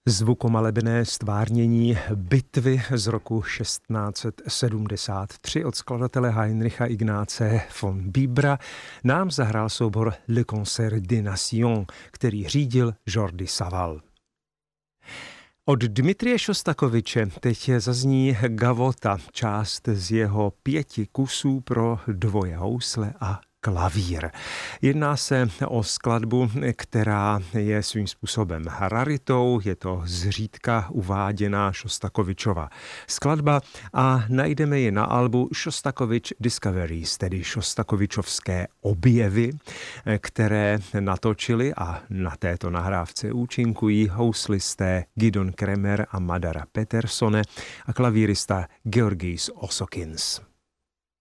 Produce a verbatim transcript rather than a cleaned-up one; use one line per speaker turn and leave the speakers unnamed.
Zvukomalebné stvárnění Bitvy z roku šestnáct sedmdesát tři od skladatele Heinricha Ignáce von Bibra nám zahrál soubor Le Concert des Nations, který řídil Jordi Savall. Od Dmitrije Šostakoviče teď zazní Gavota, část z jeho pěti kusů pro dvoje housle a klavír. Jedná se o skladbu, která je svým způsobem raritou, je to zřídka uváděná Šostakovičova skladba a najdeme ji na albu Šostakovič Discoveries, tedy Šostakovičovské objevy, které natočili a na této nahrávce účinkují houslisté Gidon Kremer a Madara Petersone a klavírista Georgis Osokins.